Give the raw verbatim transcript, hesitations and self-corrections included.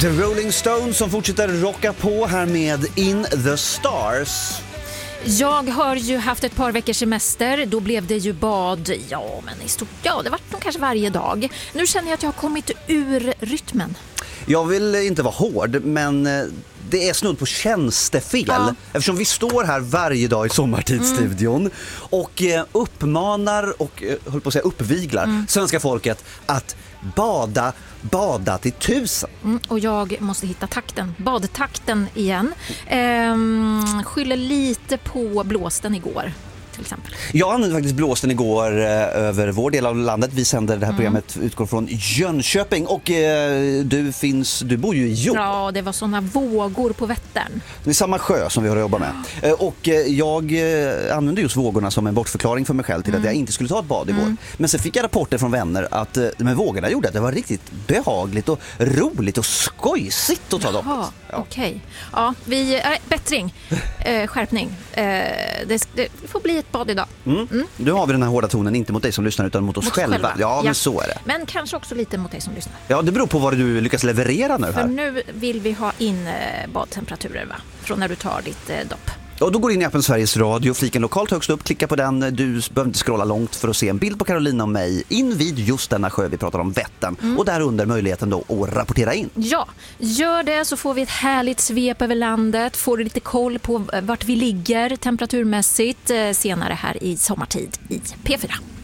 The Rolling Stones som fortsätter rocka på här med In the Stars. Jag har ju haft ett par veckors semester. Då blev det ju bad. Ja, men i stort, ja, det var nog kanske varje dag. Nu känner jag att jag har kommit ur rytmen. Jag vill inte vara hård, men det är snudd på tjänstefel. Ja. Eftersom vi står här varje dag i Sommartidsstudion mm. och uppmanar och höll på att säga uppviglar mm. svenska folket att bada, bada till tusen. Mm, och jag måste hitta takten, badtakten igen. Ehm, skyller lite på blåsten igår. Till exempel. Jag använde faktiskt blåsten igår eh, över vår del av landet. Vi sänder det här mm. programmet utgår från Jönköping och eh, du finns du bor ju i Jord. Ja, det var såna vågor på Vättern. Det är samma sjö som vi har att jobba med. Eh, och eh, jag eh, använde just vågorna som en bortförklaring för mig själv till mm. att jag inte skulle ta ett bad igår. Mm. Men sen fick jag rapporter från vänner att eh, med vågorna gjorde att det var riktigt behagligt och roligt och skojsigt att ta dem. Ja, okej. Okay. Ja, vi äh, bättring, äh, skärpning. Äh, det, det får bli ett bad idag. Mm. Mm. Nu har vi den här hårda tonen, inte mot dig som lyssnar utan mot oss mot själva. själva. Ja, men ja. så är det. Men kanske också lite mot dig som lyssnar. Ja, det beror på vad du lyckas leverera nu här. För nu vill vi ha in eh, badtemperaturer, va? Från när du tar ditt eh, dopp. Och då går du in i appen Sveriges Radio, fliken lokalt högst upp, klicka på den. Du behöver inte scrolla långt för att se en bild på Carolina och mig in vid just denna sjö vi pratar om, Vättern. Mm. Och där under möjligheten då att rapportera in. Ja, gör det så får vi ett härligt svep över landet. Får du lite koll på vart vi ligger temperaturmässigt senare här i sommartid i P fyra.